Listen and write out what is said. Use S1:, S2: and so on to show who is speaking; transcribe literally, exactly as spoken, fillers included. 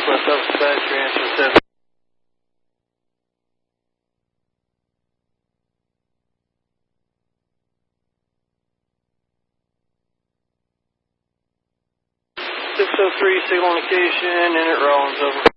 S1: Northwest Alpha Dispatch, transfer seven. six oh three, signal location, and at Rollins, over.